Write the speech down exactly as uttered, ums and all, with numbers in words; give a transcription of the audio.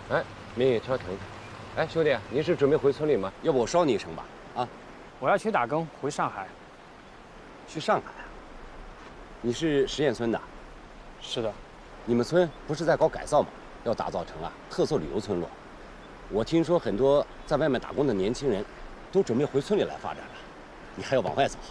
哎，明宇稍停。哎，兄弟，你是准备回村里吗？ 要不我捎你一程吧？啊， 我要去打工，回上海。 去上海啊？你是实验村的？ 是的。 你们村不是在搞改造吗？要打造成啊特色旅游村落。我听说很多在外面打工的年轻人，都准备回村里来发展了。你还要往外走？